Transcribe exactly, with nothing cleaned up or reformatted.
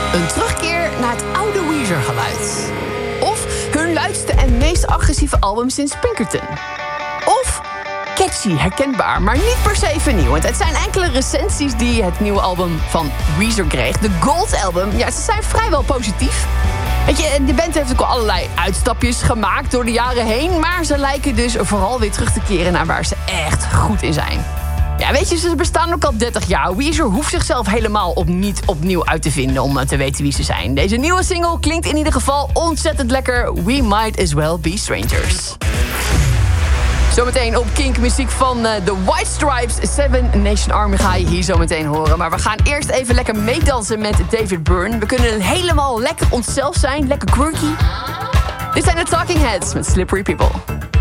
Een terugkeer naar het oude Weezer-geluid. Of hun luidste en meest agressieve album sinds Pinkerton. Of catchy, herkenbaar, maar niet per se vernieuwend. Het zijn enkele recensies die het nieuwe album van Weezer kreeg. De Gold Album, ja, ze zijn vrijwel positief. Weet je, de band heeft ook al allerlei uitstapjes gemaakt door de jaren heen, maar ze lijken dus vooral weer terug te keren naar waar ze echt goed in zijn. Ja, weet je, ze bestaan ook al dertig jaar. Weezer hoeft zichzelf helemaal op niet opnieuw uit te vinden om te weten wie ze zijn. Deze nieuwe single klinkt in ieder geval ontzettend lekker. We might as well be strangers. Zometeen op Kink muziek van uh, The White Stripes. Seven Nation Army ga je hier zo meteen horen. Maar we gaan eerst even lekker meedansen met David Byrne. We kunnen helemaal lekker onszelf zijn, lekker quirky. Dit zijn de Talking Heads met Slippery People.